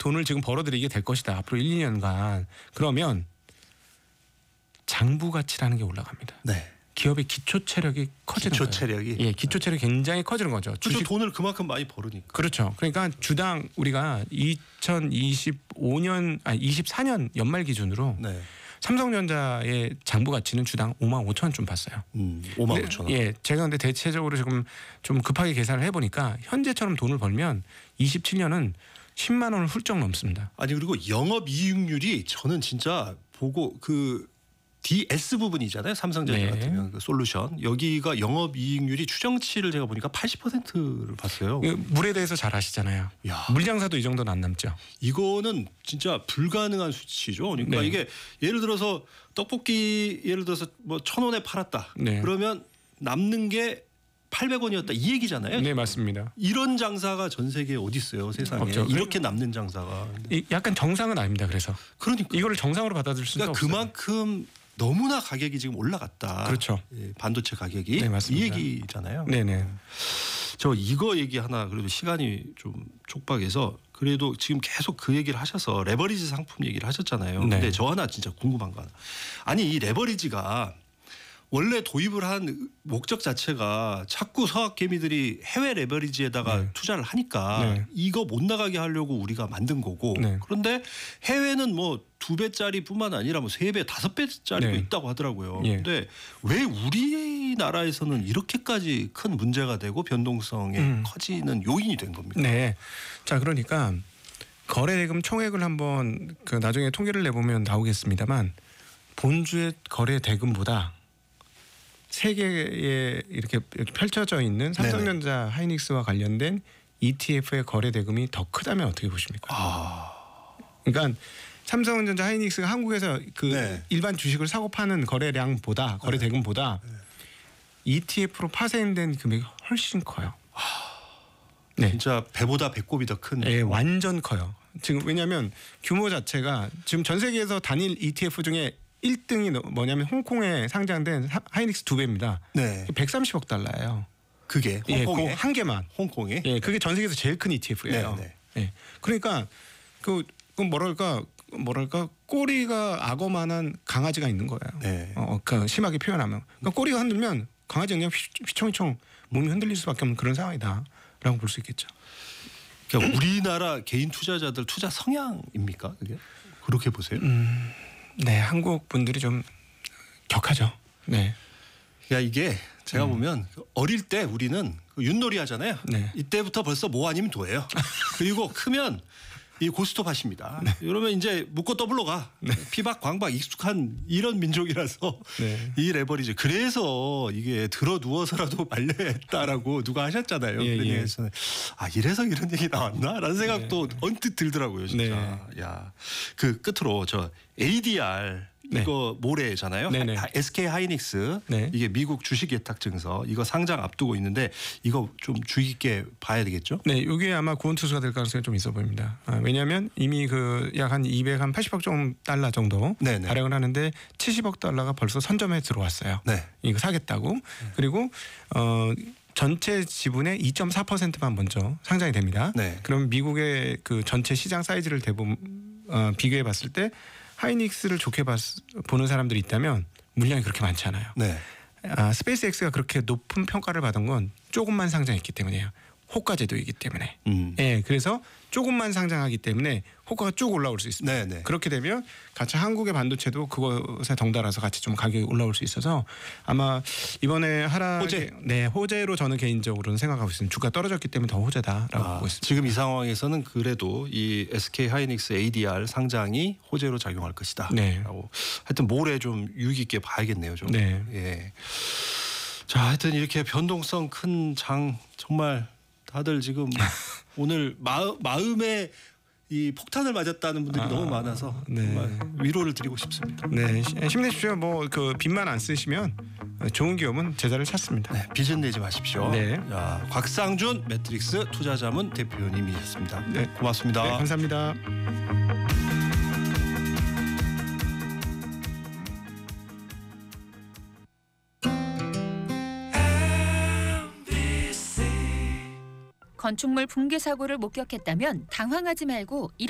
돈을 지금 벌어들이게 될 것이다. 앞으로 1, 2년간. 그러면 장부 가치라는 게 올라갑니다. 네. 기업의 기초 체력이 커지는 거예요. 기초 체력이. 예, 기초 체력이 굉장히 커지는 거죠. 그렇죠. 돈을 그만큼 많이 벌으니까. 그렇죠. 그러니까 주당 우리가 24년 연말 기준으로 네. 삼성전자의 장부 가치는 주당 55,000원 좀 봤어요. 55,000원. 예, 제가 근데 대체적으로 지금 좀 급하게 계산을 해보니까 현재처럼 돈을 벌면 27년은 10만 원을 훌쩍 넘습니다. 아니 그리고 영업이익률이 저는 진짜 보고 그 DS 부분이잖아요. 삼성전자 네. 같은 그 솔루션 여기가 영업이익률이 추정치를 제가 보니까 80%를 봤어요. 물에 대해서 잘 아시잖아요. 야. 물장사도 이 정도는 안 남죠. 이거는 진짜 불가능한 수치죠. 그러니까 네. 이게 예를 들어서 떡볶이 예를 들어서 뭐 1,000원에 팔았다. 네. 그러면 남는 게 800원이었다 이 얘기잖아요. 네, 맞습니다. 이런 장사가 전 세계에 어디 있어요, 세상에. 없죠. 이렇게 남는 장사가. 약간 정상은 아닙니다. 그래서 그러니까 이거를 정상으로 받아들일 수가 없어요. 그만큼 너무나 가격이 지금 올라갔다. 그렇죠. 예, 반도체 가격이 네, 맞습니다. 이 얘기잖아요. 네네. 저 이거 얘기 하나 그래도 시간이 좀 촉박해서 그래도 지금 계속 그 얘기를 하셔서 레버리지 상품 얘기를 하셨잖아요. 네. 근데 저 하나 진짜 궁금한 거 하나. 아니 이 레버리지가 원래 도입을 한 목적 자체가 자꾸 서학개미들이 해외 레버리지에다가 네. 투자를 하니까 네. 이거 못 나가게 하려고 우리가 만든 거고 네. 그런데 해외는 뭐 2배짜리뿐만 아니라 뭐 3배, 5배짜리도 네. 있다고 하더라고요. 예. 근데 왜 우리나라에서는 이렇게까지 큰 문제가 되고 변동성이 커지는 요인이 된 겁니까? 네. 자, 그러니까 거래대금 총액을 한번 그 나중에 통계를 내보면 나오겠습니다만 본주의 거래대금보다 세계에 이렇게 펼쳐져 있는 삼성전자 하이닉스와 관련된 ETF의 거래대금이 더 크다면 어떻게 보십니까? 그러니까 삼성전자 하이닉스가 한국에서 그 네. 일반 주식을 사고 파는 거래량보다 거래대금보다 ETF로 파생된 금액이 훨씬 커요. 네. 진짜 배보다 배꼽이 더 큰. 예, 완전 커요. 지금 왜냐하면 규모 자체가 지금 전 세계에서 단일 ETF 중에 1등이 뭐냐면 홍콩에 상장된 하이닉스 2배입니다. 네. 130억 달러예요. 그게 예, 홍콩에. 그 한 개만. 홍콩에. 예, 그게 전 세계에서 제일 큰 ETF예요. 네, 예, 그러니까 그 뭐랄까 꼬리가 악어만한 강아지가 있는 거예요. 네. 그 심하게 표현하면 그러니까 꼬리가 흔들면 강아지 그냥 휘청휘청 몸이 흔들릴 수밖에 없는 그런 상황이다라고 볼 수 있겠죠. 그러니까 우리나라 개인 투자자들 투자 성향입니까? 그게 그렇게 보세요? 네, 한국 분들이 좀 격하죠. 네. 그러니까 이게 제가 보면 어릴 때 우리는 윷놀이 하잖아요. 네. 이때부터 벌써 뭐 아니면 도예요. 그리고 크면 이 고스톱 하십니다. 이러면 이제 묶고 더블로 가. 피박 광박 익숙한 이런 민족이라서 네. 이 레버리지. 그래서 이게 들어 누워서라도 말려야 했다라고 누가 하셨잖아요. 예, 예. 그래서 아 이래서 이런 얘기 나왔나라는 생각도 언뜻 들더라고요. 진짜. 네. 야, 그 끝으로 저 ADR 네. 이거 모레잖아요. 네네. SK 하이닉스 네. 이게 미국 주식 예탁 증서 이거 상장 앞두고 있는데 이거 좀 주의 깊게 봐야 되겠죠? 네, 이게 아마 고온 투수가 될 가능성이 좀 있어 보입니다. 왜냐하면 이미 그 약 한 280억 달러 정도 네네. 발행을 하는데 70억 달러가 벌써 선점에 들어왔어요. 네. 이거 사겠다고. 그리고 전체 지분의 2.4%만 먼저 상장이 됩니다. 네. 그럼 미국의 그 전체 시장 사이즈를 대부분 비교해 봤을 때 하이닉스를 좋게 보는 사람들이 있다면 물량이 그렇게 많지 않아요. 네. 스페이스X가 그렇게 높은 평가를 받은 건 조금만 상장했기 때문이에요. 호가제도이기 때문에. 예, 그래서 조금만 상장하기 때문에 호가가 쭉 올라올 수 있습니다. 네, 네. 그렇게 되면 같이 한국의 반도체도 그것에 덩달아서 같이 좀 가격이 올라올 수 있어서 아마 이번에 호재로 저는 개인적으로는 생각하고 있습니다. 주가 떨어졌기 때문에 더 호재다라고 보고 있습니다. 지금 이 상황에서는 그래도 이 SK 하이닉스 ADR 상장이 호재로 작용할 것이다. 네. 라고. 하여튼 모레 좀 유의 깊게 봐야겠네요. 좀. 네. 예. 자, 하여튼 이렇게 변동성 큰 장 정말 다들 지금 오늘 마음에 이 폭탄을 맞았다는 분들이 너무 많아서 네. 정말 위로를 드리고 싶습니다. 네, 힘내십시오. 뭐 그 빚만 안 쓰시면 좋은 기업은 제자를 찾습니다. 네, 빚은 내지 마십시오. 네. 자, 곽상준 매트릭스 투자자문 대표님이셨습니다. 네. 고맙습니다. 네, 감사합니다. 건축물 붕괴 사고를 목격했다면 당황하지 말고